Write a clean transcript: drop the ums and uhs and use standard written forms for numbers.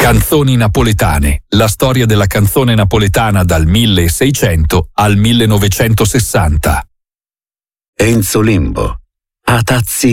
Canzoni napoletane, la storia della canzone napoletana dal 1600 al 1960. Enzo Limbo, a Tazzi